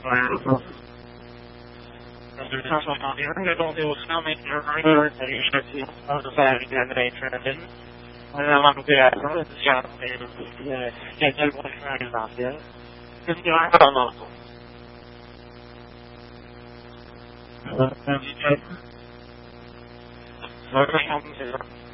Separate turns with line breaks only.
You're going to stomach your regular that you should see on the side of the examination. Nella nucleare, diciamo, che è il buon finalizzato. Quindi anche la noto. Lo facciamo